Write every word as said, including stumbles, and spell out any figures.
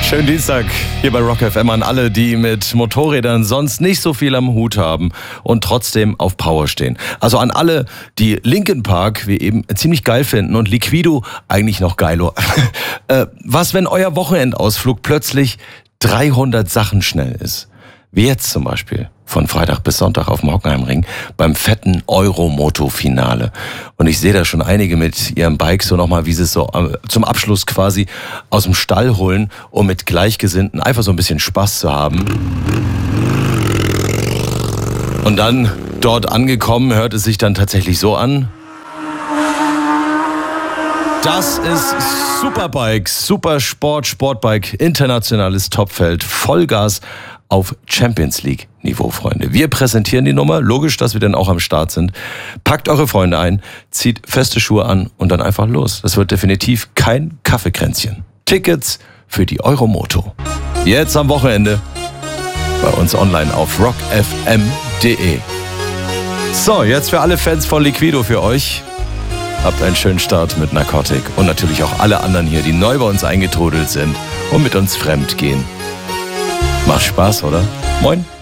Schönen Dienstag hier bei Rock F M an alle, die mit Motorrädern sonst nicht so viel am Hut haben und trotzdem auf Power stehen. Also an alle, die Linkin Park wie eben ziemlich geil finden und Liquido eigentlich noch geiler. äh, was, wenn euer Wochenendausflug plötzlich dreihundert Sachen schnell ist? Wie jetzt zum Beispiel von Freitag bis Sonntag auf dem Hockenheimring beim fetten Euromoto-Finale. Und ich sehe da schon einige mit ihrem Bike so nochmal, wie sie es so zum Abschluss quasi aus dem Stall holen, um mit Gleichgesinnten einfach so ein bisschen Spaß zu haben. Und dann dort angekommen, hört es sich dann tatsächlich so an. Das ist Superbike, Supersport, Sportbike, internationales Topfeld, Vollgas auf Champions League Niveau, Freunde. Wir präsentieren die Nummer, logisch, dass wir dann auch am Start sind. Packt eure Freunde ein, zieht feste Schuhe an und dann einfach los. Das wird definitiv kein Kaffeekränzchen. Tickets für die Euromoto. Jetzt am Wochenende bei uns online auf rock f m punkt d e. So, jetzt für alle Fans von Liquido für euch. Habt einen schönen Start mit Narcotic und natürlich auch alle anderen hier, die neu bei uns eingetrudelt sind und mit uns fremd gehen. Macht Spaß, oder? Moin.